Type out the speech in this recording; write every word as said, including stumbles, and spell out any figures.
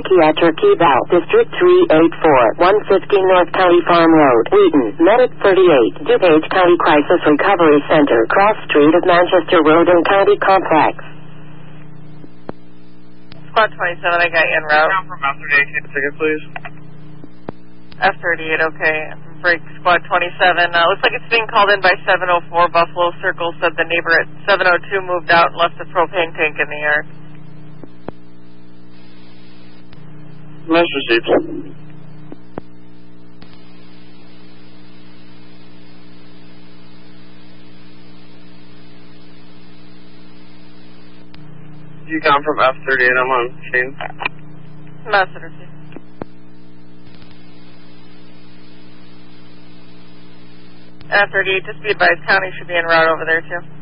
Yankee at Turkey Val, District three eight four, one fifty North County Farm Road, Wheaton, Medic thirty-eight, DuPage County Crisis Recovery Center, Cross Street of Manchester Road and County Complex. Squad twenty-seven, I got you en route. Down from F thirty-eight, can you ticket, please? F thirty-eight, okay. Break Squad twenty-seven. Uh, looks like it's being called in by seven oh four. Buffalo Circle said the neighbor at seven oh two moved out and left the propane tank in the yard. Nice received. You come from F thirty-eight, I'm on scene. Message received. F thirty-eight, just be advised, county should be en route over there too.